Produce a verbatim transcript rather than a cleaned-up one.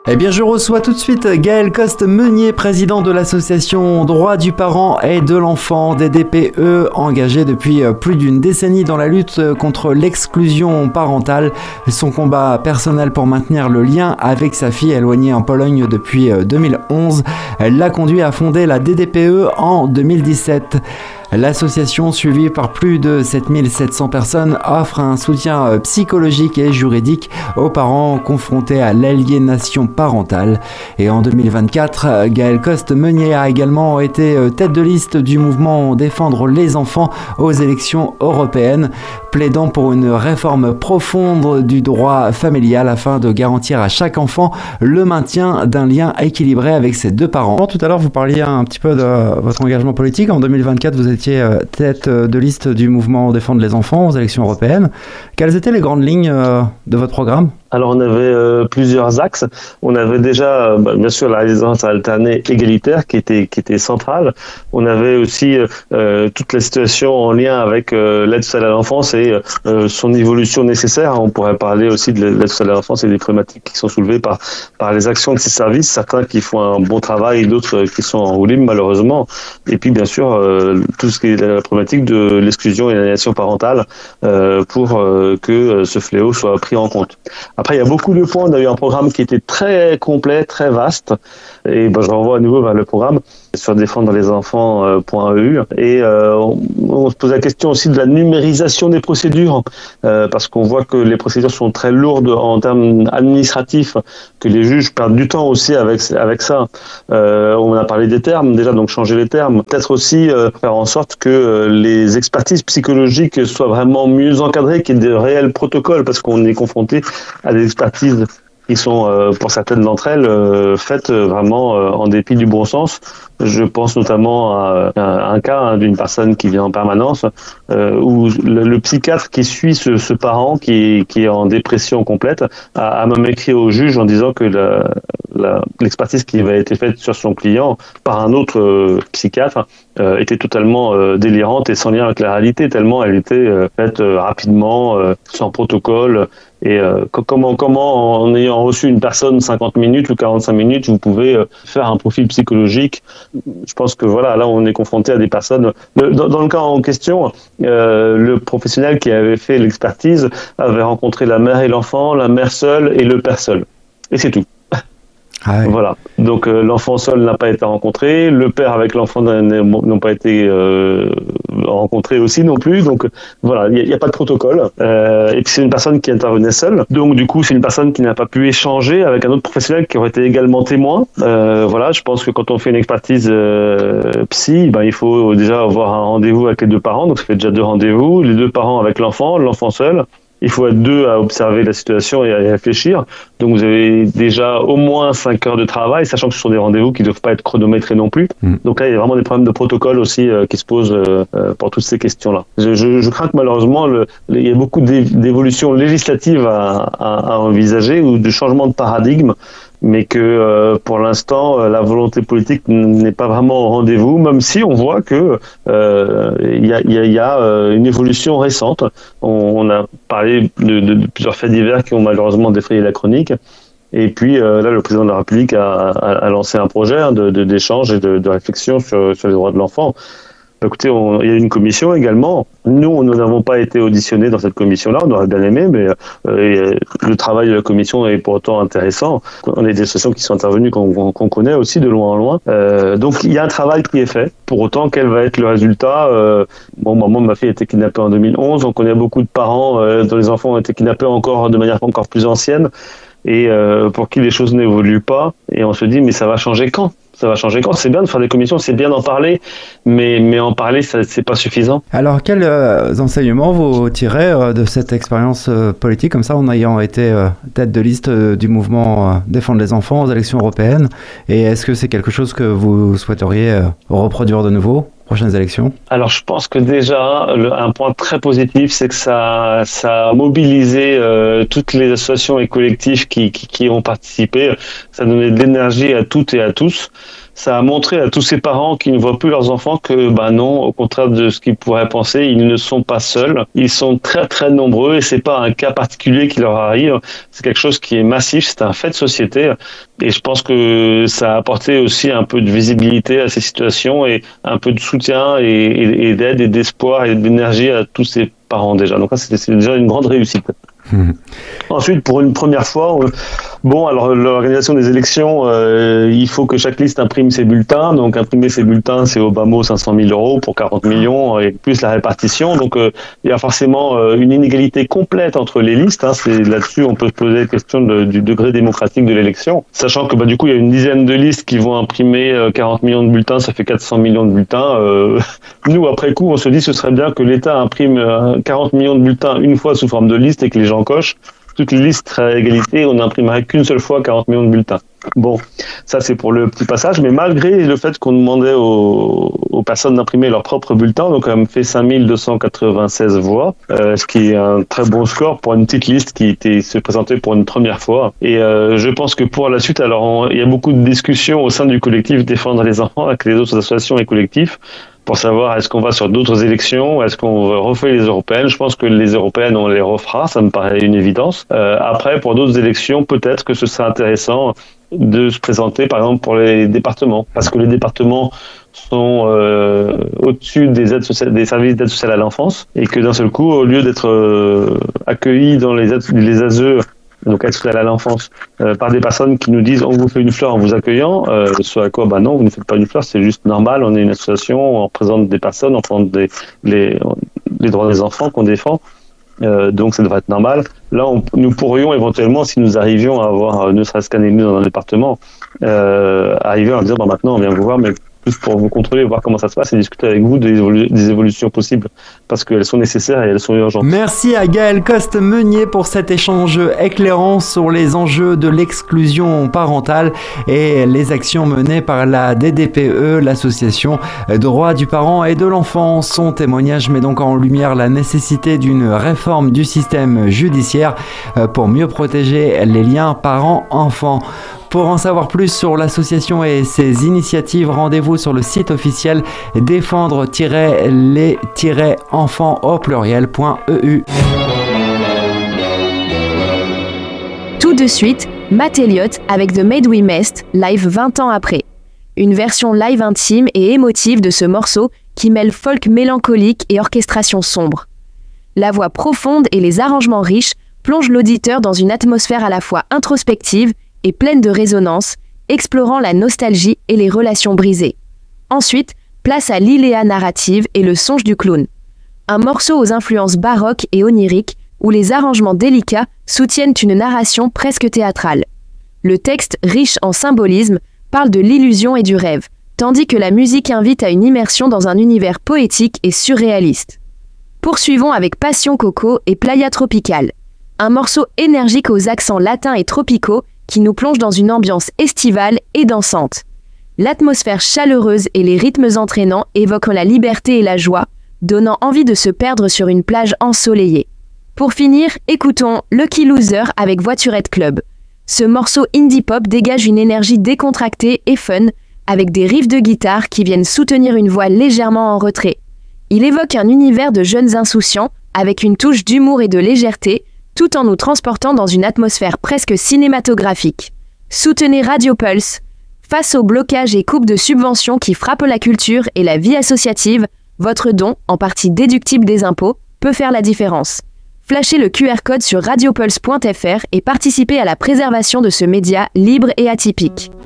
Eh bien, je reçois tout de suite Gaël Coste-Meunier, président de l'association Droits du parent et de l'enfant, D D P E, engagé depuis plus d'une décennie dans la lutte contre l'exclusion parentale. Son combat personnel pour maintenir le lien avec sa fille éloignée en Pologne depuis deux mille onze l'a conduit à fonder la D D P E en deux mille dix-sept. L'association, suivie par plus de sept mille sept cents personnes, offre un soutien psychologique et juridique aux parents confrontés à l'aliénation parentale. Et en deux mille vingt-quatre, Gaël Coste-Meunier a également été tête de liste du mouvement Défendre les enfants aux élections européennes, plaidant pour une réforme profonde du droit familial afin de garantir à chaque enfant le maintien d'un lien équilibré avec ses deux parents. Tout à l'heure, vous parliez un petit peu de votre engagement politique. En deux mille vingt-quatre, vous étiez tête de liste du mouvement Défendre les enfants aux élections européennes. Quelles étaient les grandes lignes de votre programme ? Alors on avait euh, plusieurs axes. On avait déjà, euh, bah, bien sûr, la résidence alternée égalitaire qui était qui était centrale. On avait aussi euh, toute la situation en lien avec euh, l'aide sociale à l'enfance et euh, son évolution nécessaire. On pourrait parler aussi de l'aide sociale à l'enfance et des problématiques qui sont soulevées par par les actions de ces services, certains qui font un bon travail et d'autres qui sont en roue libre malheureusement. Et puis bien sûr euh, tout ce qui est la problématique de l'exclusion et l'aliénation parentale euh, pour euh, que ce fléau soit pris en compte. Après, il y a beaucoup de points. On a eu un programme qui était très complet, très vaste. Et ben, je renvoie à nouveau vers le programme sur défendre les enfants point e u. Et euh, on, on se pose la question aussi de la numérisation des procédures, euh, parce qu'on voit que les procédures sont très lourdes en termes administratifs, que les juges perdent du temps aussi avec avec ça. Euh, on a parlé des termes déjà, donc changer les termes. Peut-être aussi euh, faire en sorte que euh, les expertises psychologiques soient vraiment mieux encadrées, qu'il y ait de réels protocoles, parce qu'on est confronté à des expertises qui sont, euh, pour certaines d'entre elles, euh, faites vraiment euh, en dépit du bon sens. Je pense notamment à, à un cas hein, d'une personne qui vient en permanence, euh, où le, le psychiatre qui suit ce, ce parent qui, qui est en dépression complète a, a même écrit au juge en disant que la, la, l'expertise qui avait été faite sur son client par un autre euh, psychiatre euh, était totalement euh, délirante et sans lien avec la réalité, tellement elle était euh, faite euh, rapidement, euh, sans protocole. Et euh, comment, comment, en ayant reçu une personne cinquante minutes ou quarante-cinq minutes, vous pouvez euh, faire un profil psychologique. Je pense que voilà, là, on est confronté à des personnes. Dans, dans le cas en question, euh, le professionnel qui avait fait l'expertise avait rencontré la mère et l'enfant, la mère seule et le père seul. Et c'est tout. Ah oui. Voilà. Donc euh, l'enfant seul n'a pas été rencontré, le père avec l'enfant n'ont pas été euh, rencontrés aussi non plus. Donc voilà, il n'y a, a pas de protocole. Euh, et puis c'est une personne qui intervenait seule. Donc du coup, c'est une personne qui n'a pas pu échanger avec un autre professionnel qui aurait été également témoin. Euh, voilà, je pense que quand on fait une expertise euh, psy, ben il faut déjà avoir un rendez-vous avec les deux parents. Donc ça fait déjà deux rendez-vous, les deux parents avec l'enfant, l'enfant seul. Il faut être deux à observer la situation et à y réfléchir. Donc vous avez déjà au moins cinq heures de travail, sachant que ce sont des rendez-vous qui ne doivent pas être chronométrés non plus. Mmh. Donc là, il y a vraiment des problèmes de protocole aussi euh, qui se posent euh, pour toutes ces questions-là. Je, je, je crains que malheureusement, le, il y a beaucoup d'évolutions législatives à, à, à envisager ou de changements de paradigme, mais que euh, pour l'instant euh, la volonté politique n'est pas vraiment au rendez-vous, même si on voit que euh, il y a, y a, y a euh, une évolution récente. On, on a parlé de, de, de plusieurs faits divers qui ont malheureusement défrayé la chronique. Et puis euh, là, le président de la République a, a, a lancé un projet hein, de, de, d'échange et de, de réflexion sur, sur les droits de l'enfant. Écoutez, on, il y a une commission également. Nous, nous n'avons pas été auditionnés dans cette commission-là. On aurait bien aimé, mais euh, le travail de la commission est pourtant intéressant. On a des associations qui sont intervenues qu'on, qu'on connaît aussi de loin en loin. Euh, donc, il y a un travail qui est fait. Pour autant, quel va être le résultat euh, Bon, moi, ma fille a été kidnappée en deux mille onze. On connaît beaucoup de parents euh, dont les enfants ont été kidnappés encore de manière encore plus ancienne et euh, pour qui les choses n'évoluent pas. Et on se dit, mais ça va changer quand Ça va changer quand C'est bien de faire des commissions, c'est bien d'en parler, mais, mais en parler, ça, c'est pas suffisant. Alors, quels euh, enseignements vous tirez euh, de cette expérience euh, politique, comme ça, en ayant été euh, tête de liste euh, du mouvement euh, Défendre les enfants aux élections européennes ? Et est-ce que c'est quelque chose que vous souhaiteriez euh, reproduire de nouveau ? Prochaines élections ? Alors, je pense que déjà, le, un point très positif, c'est que ça, ça a mobilisé euh, toutes les associations et collectifs qui, qui, qui ont participé. Ça a donné de l'énergie à toutes et à tous. ça a montré à tous ces parents qui ne voient plus leurs enfants que, bah non, au contraire de ce qu'ils pourraient penser, ils ne sont pas seuls. Ils sont très très nombreux et c'est pas un cas particulier qui leur arrive. C'est quelque chose qui est massif, c'est un fait de société. Et je pense que ça a apporté aussi un peu de visibilité à ces situations et un peu de soutien et, et, et d'aide et d'espoir et d'énergie à tous ces parents déjà. Donc ça, c'est, c'est déjà une grande réussite. Mmh. Ensuite, pour une première fois, on... bon, alors l'organisation des élections, euh, il faut que chaque liste imprime ses bulletins. Donc, imprimer ses bulletins, c'est au bas mot cinq cent mille euros pour quarante millions et plus la répartition. Donc, euh, il y a forcément euh, une inégalité complète entre les listes. Hein. C'est là-dessus, on peut se poser la question de, du degré démocratique de l'élection, sachant que bah du coup, il y a une dizaine de listes qui vont imprimer euh, quarante millions de bulletins, ça fait quatre cents millions de bulletins. Euh, nous, après coup, on se dit, ce serait bien que l'État imprime euh, quarante millions de bulletins une fois sous forme de liste et que les gens cochent. Toutes les listes seraient à égalité, on n'imprimerait qu'une seule fois quarante millions de bulletins. Bon, ça c'est pour le petit passage, mais malgré le fait qu'on demandait aux, aux personnes d'imprimer leurs propres bulletins, on a quand même fait cinq mille deux cent quatre-vingt-seize voix, euh, ce qui est un très bon score pour une petite liste qui était se présentait pour une première fois. Et euh, je pense que pour la suite, alors on, il y a beaucoup de discussions au sein du collectif Défendre les enfants avec les autres associations et collectifs, pour savoir est-ce qu'on va sur d'autres élections, est-ce qu'on refait les européennes. Je pense que les européennes, on les refera, ça me paraît une évidence. Euh, après, pour d'autres élections, peut-être que ce serait intéressant de se présenter, par exemple, pour les départements, parce que les départements sont euh, au-dessus des aides sociales, des services d'aide sociale à l'enfance, et que d'un seul coup, au lieu d'être euh, accueillis dans les, aides, les A S E, donc aide sociale à l'enfance, euh, par des personnes qui nous disent on vous fait une fleur en vous accueillant, euh, soit à quoi bah non, vous ne faites pas une fleur, c'est juste normal, on est une association, on représente des personnes, on représente des, les, les droits des enfants qu'on défend, euh, donc ça devrait être normal. Là, on, nous pourrions éventuellement, si nous arrivions à avoir euh, ne serait-ce qu'un élu dans un département, euh, arriver à dire bah, maintenant on vient vous voir, mais plus pour vous contrôler, voir comment ça se passe et discuter avec vous des, évolu- des évolutions possibles parce qu'elles sont nécessaires et elles sont urgentes. Merci à Gaël Coste-Meunier pour cet échange éclairant sur les enjeux de l'exclusion parentale et les actions menées par la D D P E, l'association Droits du parent et de l'enfant. Son témoignage met donc en lumière la nécessité d'une réforme du système judiciaire pour mieux protéger les liens parents-enfants. Pour en savoir plus sur l'association et ses initiatives, rendez-vous sur le site officiel défendre les enfants au pluriel point e u. Tout de suite, Matt Elliott avec The Maid We Missed, live vingt ans après. Une version live intime et émotive de ce morceau qui mêle folk mélancolique et orchestration sombre. La voix profonde et les arrangements riches plongent l'auditeur dans une atmosphère à la fois introspective et pleine de résonance, explorant la nostalgie et les relations brisées. Ensuite, place à l'iléa narrative et le songe du clown. Un morceau aux influences baroques et oniriques où les arrangements délicats soutiennent une narration presque théâtrale. Le texte, riche en symbolisme, parle de l'illusion et du rêve, tandis que la musique invite à une immersion dans un univers poétique et surréaliste. Poursuivons avec Passion Coco et Playa Tropical, un morceau énergique aux accents latins et tropicaux qui nous plonge dans une ambiance estivale et dansante. L'atmosphère chaleureuse et les rythmes entraînants évoquent la liberté et la joie, donnant envie de se perdre sur une plage ensoleillée. Pour finir, écoutons Lucky Loser avec Voiturette Club. Ce morceau indie pop dégage une énergie décontractée et fun, avec des riffs de guitare qui viennent soutenir une voix légèrement en retrait. Il évoque un univers de jeunes insouciants, avec une touche d'humour et de légèreté, tout en nous transportant dans une atmosphère presque cinématographique. Soutenez Radio Pulse. Face aux blocages et coupes de subventions qui frappent la culture et la vie associative, votre don, en partie déductible des impôts, peut faire la différence. Flashez le Q R code sur radiopulse point f r et participez à la préservation de ce média libre et atypique.